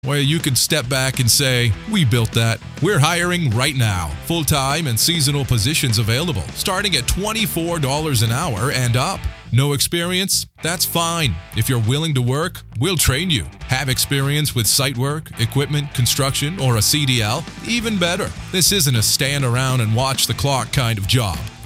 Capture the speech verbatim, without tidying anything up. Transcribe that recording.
where you can step back and say, we built that. We're hiring right now. Full-time and seasonal positions available, starting at twenty-four dollars an hour and up. No experience? That's fine. If you're willing to work, we'll train you. Have experience with site work, equipment, construction, or a C D L? Even better. This isn't a stand around and watch the clock kind of job.